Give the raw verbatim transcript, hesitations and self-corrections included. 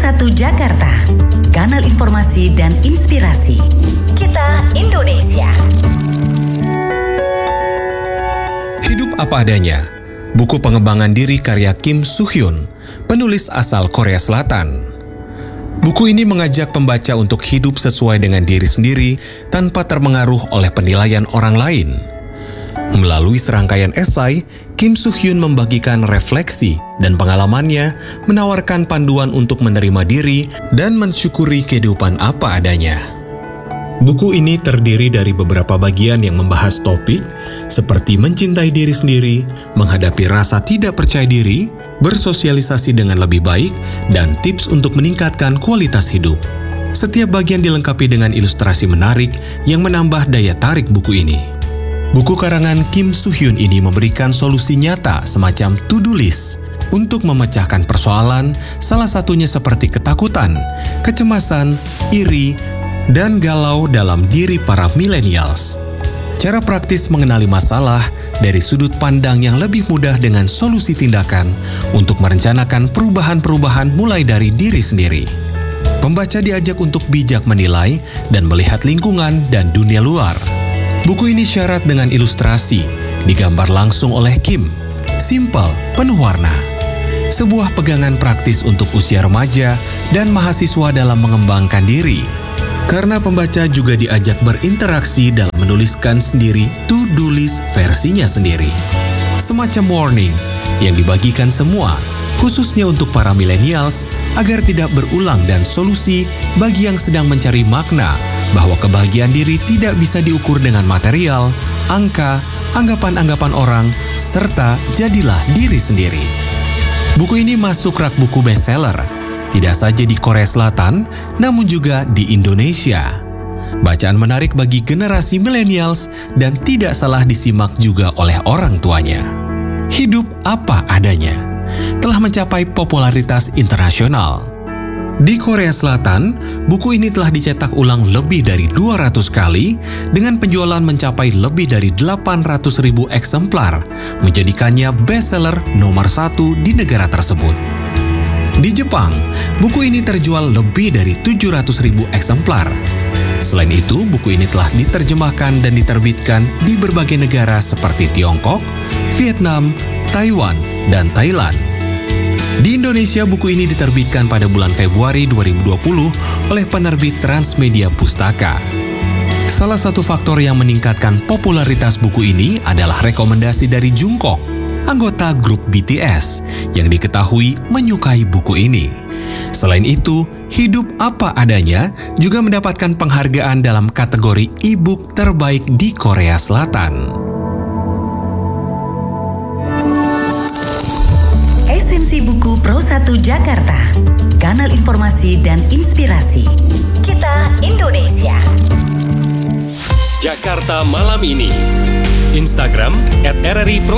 satu Jakarta, kanal informasi dan inspirasi. Kita Indonesia. Hidup Apa Adanya, buku pengembangan diri karya Kim Soo-hyun, penulis asal Korea Selatan. Buku ini mengajak pembaca untuk hidup sesuai dengan diri sendiri tanpa terpengaruh oleh penilaian orang lain. Melalui serangkaian esai, Kim Soo-hyun membagikan refleksi dan pengalamannya, menawarkan panduan untuk menerima diri dan mensyukuri kehidupan apa adanya. Buku ini terdiri dari beberapa bagian yang membahas topik seperti mencintai diri sendiri, menghadapi rasa tidak percaya diri, bersosialisasi dengan lebih baik, dan tips untuk meningkatkan kualitas hidup. Setiap bagian dilengkapi dengan ilustrasi menarik yang menambah daya tarik buku ini. Buku karangan Kim Soo-hyun ini memberikan solusi nyata semacam to-do list untuk memecahkan persoalan, salah satunya seperti ketakutan, kecemasan, iri, dan galau dalam diri para millennials. Cara praktis mengenali masalah dari sudut pandang yang lebih mudah dengan solusi tindakan untuk merencanakan perubahan-perubahan mulai dari diri sendiri. Pembaca diajak untuk bijak menilai dan melihat lingkungan dan dunia luar. Buku ini syarat dengan ilustrasi, digambar langsung oleh Kim. Simpel, penuh warna. Sebuah pegangan praktis untuk usia remaja dan mahasiswa dalam mengembangkan diri. Karena pembaca juga diajak berinteraksi dalam menuliskan sendiri to-do list versinya sendiri. Semacam warning yang dibagikan semua, khususnya untuk para millennials, agar tidak berulang dan solusi bagi yang sedang mencari makna bahwa kebahagiaan diri tidak bisa diukur dengan material, angka, anggapan-anggapan orang, serta jadilah diri sendiri. Buku ini masuk rak buku bestseller, tidak saja di Korea Selatan, namun juga di Indonesia. Bacaan menarik bagi generasi millennials dan tidak salah disimak juga oleh orang tuanya. Hidup Apa Adanya telah mencapai popularitas internasional. Di Korea Selatan, buku ini telah dicetak ulang lebih dari dua ratus kali dengan penjualan mencapai lebih dari delapan ratus ribu eksemplar, menjadikannya bestseller nomor satu di negara tersebut. Di Jepang, buku ini terjual lebih dari tujuh ratus ribu eksemplar. Selain itu, buku ini telah diterjemahkan dan diterbitkan di berbagai negara seperti Tiongkok, Vietnam, Taiwan, dan Thailand. Di Indonesia, buku ini diterbitkan pada bulan Februari dua ribu dua puluh oleh penerbit Transmedia Pustaka. Salah satu faktor yang meningkatkan popularitas buku ini adalah rekomendasi dari Jungkook, anggota grup B T S, yang diketahui menyukai buku ini. Selain itu, Hidup Apa Adanya juga mendapatkan penghargaan dalam kategori e-book terbaik di Korea Selatan. Esensi buku Pro satu Jakarta, kanal informasi dan inspirasi. Kita Indonesia. Jakarta Malam Ini. Instagram et r r i pro